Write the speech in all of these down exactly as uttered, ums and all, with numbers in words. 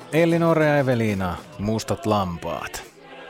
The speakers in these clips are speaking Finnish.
Elinore ja Evelina, mustat lampaat.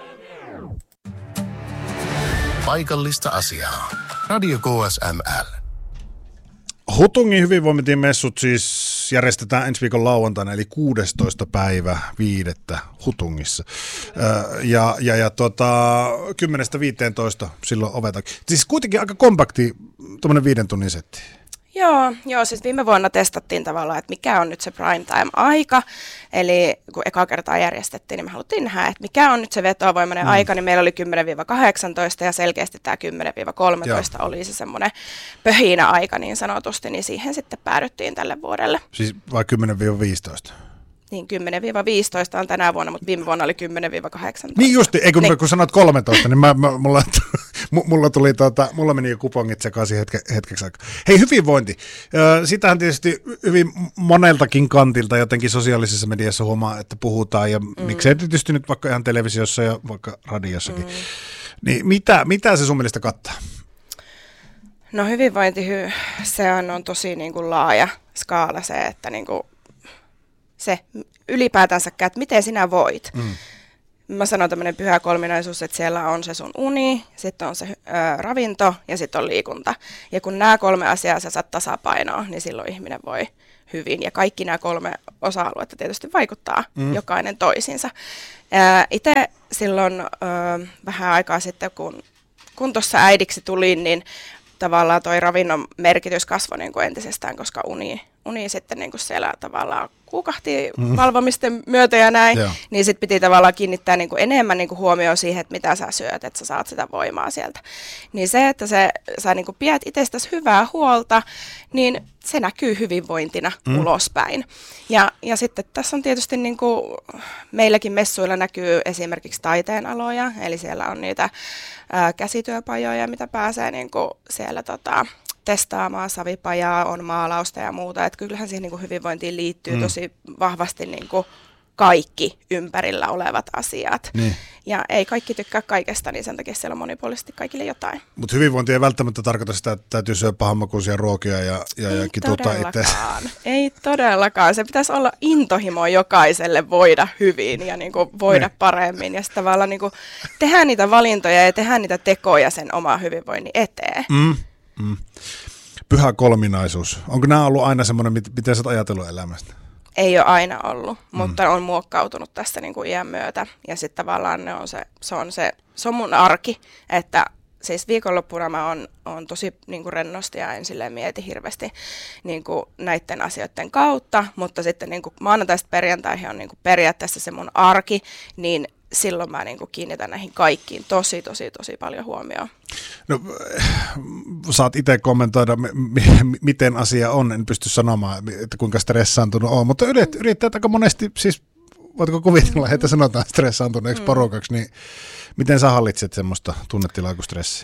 Paikallista asiaa. Radio K S M L. Hutungin hyvinvointimessut siis järjestetään ensi viikon lauantaina, eli kuudestoista päivä viidettä Hutungissa. Ja, ja, ja tota, kymmenestä viiteentoista silloin ovetaan. Siis kuitenkin aika kompakti tuommoinen viiden tunnin setti. Joo, joo, siis viime vuonna testattiin tavallaan, että mikä on nyt se prime time aika, eli kun eka kertaa järjestettiin, niin me haluttiin nähdä, että mikä on nyt se vetovoimainen mm. aika, niin meillä oli kymmenen kahdeksantoista ja selkeästi tämä kymmenen kolmetoista joo. oli se semmoinen pöhinä aika niin sanotusti, niin siihen sitten päädyttiin tälle vuodelle. Siis vai kymmenen viisitoista? Niin, kymmenen viisitoista on tänä vuonna, mutta viime vuonna oli kymmenen kahdeksantoista. Niin justi, ei kun, niin. kun sanoit kolmetoista, niin mä, mä, mulla, mulla, tuli, tuota, mulla meni jo kupongit sekaisin hetke, hetkeksi aikaa. Hei, hyvinvointi. Sitähän tietysti hyvin moneltakin kantilta jotenkin sosiaalisessa mediassa huomaa, että puhutaan, ja mm. miksei tietysti nyt vaikka ihan televisiossa ja vaikka radiossakin. Mm. Niin mitä, mitä se sun mielestä kattaa? No hyvinvointi, se on, on tosi niin kuin laaja skaala se, että niin kuin se ylipäätänsä, että miten sinä voit. Mm. Mä sanon tämmöinen pyhä kolminaisuus, että siellä on se sun uni, sitten on se ö, ravinto ja sitten on liikunta. Ja kun nämä kolme asiaa sä saat tasapainoa, niin silloin ihminen voi hyvin. Ja kaikki nämä kolme osa-aluetta tietysti vaikuttaa mm. jokainen toisiinsa. Itse silloin ö, vähän aikaa sitten, kun, kun tuossa äidiksi tulin, niin tavallaan toi ravinnon merkitys kasvoi niin kuin entisestään, koska uni, uni sitten niin kuin siellä tavallaan kuukahti mm. valvomisten myötä ja näin, Joo. niin sitten piti tavallaan kiinnittää niin kuin enemmän niin kuin huomioon siihen, että mitä sä syöt, että sä saat sitä voimaa sieltä. Niin se, että se, sä niin kuin pidät itsestäsi hyvää huolta, niin se näkyy hyvinvointina mm. ulospäin. Ja, ja sitten tässä on tietysti niin kuin meilläkin messuilla näkyy esimerkiksi taiteenaloja, eli siellä on niitä ää, käsityöpajoja, mitä pääsee niin kuin siellä tota, testaamaan, savipajaa, on maalausta ja muuta. Että kyllähän siihen niin kuin hyvinvointiin liittyy mm. tosi vahvasti niin kuin kaikki ympärillä olevat asiat. Niin. Ja ei kaikki tykkää kaikesta, niin sen takia siellä on monipuolisesti kaikille jotain. Mutta hyvinvointi ei välttämättä tarkoita sitä, että täytyy syödä pahanmakuisia ruokia ja, ja, ja kituuttaa itse. Ei todellakaan. Se pitäisi olla intohimo jokaiselle voida hyvin ja niin kuin voida ne. paremmin. Ja sitten tavallaan niin kuin tehdä niitä valintoja ja tehdä niitä tekoja sen oman hyvinvoinnin eteen. Mm. Mm. Pyhä kolminaisuus. Onko nämä ollut aina semmoinen, miten sä oot ajatellut elämästä? Ei ole aina ollut, mutta mm. on muokkautunut tässä niin kuin iän myötä. Ja sitten tavallaan ne on se, se, on se, se on mun arki, että siis viikonloppuna mä oon, oon tosi niin kuin rennosti ja en silleen mieti hirveästi niin kuin näiden asioiden kautta. Mutta sitten niin kuin maanantaista perjantaihin on niin kuin periaatteessa se mun arki, niin silloin mä niin kuin kiinnitän näihin kaikkiin tosi, tosi, tosi paljon huomioon. No, saat itse kommentoida, m- m- miten asia on, en pysty sanomaan, että kuinka stressaantunut on, mutta yrit, yrittäjät aika monesti, siis voitko kuvitella, että sanotaan stressaantuneeksi mm. porukaksi, niin miten sä hallitset semmoista tunnetilaa kuin stressiä?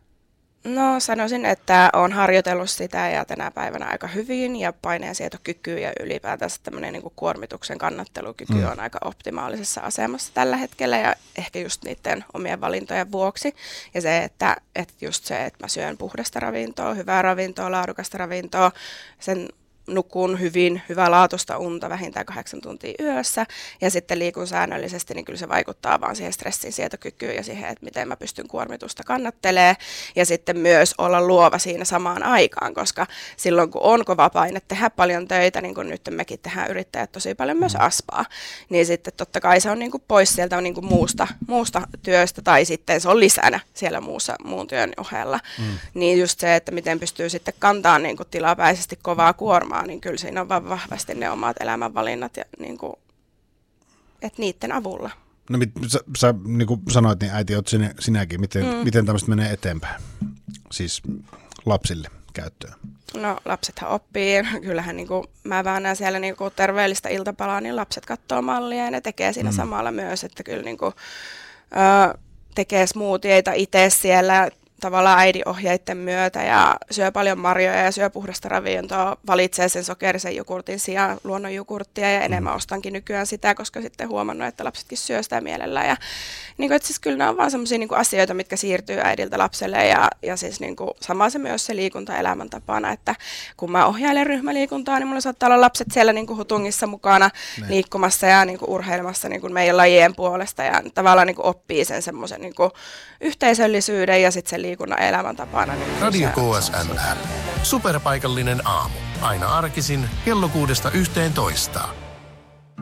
No sanoisin, että olen harjoitellut sitä ja tänä päivänä aika hyvin ja paineensietokyky ja ylipäätänsä tämmöinen niin kuin kuormituksen kannattelukyky mm. on aika optimaalisessa asemassa tällä hetkellä ja ehkä just niiden omien valintojen vuoksi. Ja se, että, että just se, että mä syön puhdasta ravintoa, hyvää ravintoa, laadukasta ravintoa, sen nukun hyvin, hyvälaatuista unta vähintään kahdeksan tuntia yössä ja sitten liikun säännöllisesti, niin kyllä se vaikuttaa vaan siihen stressin sietokykyyn ja siihen, että miten mä pystyn kuormitusta kannattelee ja sitten myös olla luova siinä samaan aikaan, koska silloin kun on kova paine tehdä paljon töitä, niin kuin nyt mekin tehdään yrittäjät tosi paljon myös aspaa, niin sitten totta kai se on niin kuin pois sieltä niin kuin muusta, muusta työstä tai sitten se on lisänä siellä muussa, muun työn ohella. Mm. Niin just se, että miten pystyy sitten kantaa niin kuin tilapäisesti kovaa kuormaa, niin kyllä siinä on vaan vahvasti ne omat elämänvalinnat ja niin kuin, että niiden avulla. No mit, sä, sä niin kuin sanoit, niin äiti oot sinä, sinäkin, miten, mm. miten tämmöistä menee eteenpäin, siis lapsille käyttöön? No lapsethan oppii, kyllähän niin kuin, mä väännän siellä niin kuin terveellistä iltapalaa, niin lapset katsoo mallia ja ne tekee siinä mm. samalla myös, että kyllä niin kuin, ö, tekee smoothieita itse siellä, tavallaan äidinohjeiden myötä ja syö paljon marjoja ja syö puhdasta ravintoa, valitsee sen sokerisen jogurtin sijaan luonnonjogurttia ja enemmän ostankin nykyään sitä, koska sitten huomannut, että lapsetkin syö sitä mielellään. Ja, niin kuin, että siis kyllä nämä on vaan sellaisia niin kuin asioita, mitkä siirtyy äidiltä lapselle ja, ja siis niin kuin, sama se myös se liikunta elämäntapana, että kun mä ohjailen ryhmäliikuntaa, niin mulla saattaa olla lapset siellä niin kuin hutungissa mukana ne. liikkumassa ja niin kuin urheilemassa niin kuin meidän lajien puolesta ja tavallaan niin kuin oppii sen semmoisen niin kuin yhteisöllisyyden ja sitten sen liikunnan elämäntapana. Niin Radio K S M L. Superpaikallinen aamu. Aina arkisin kello kuudesta yhteentoista.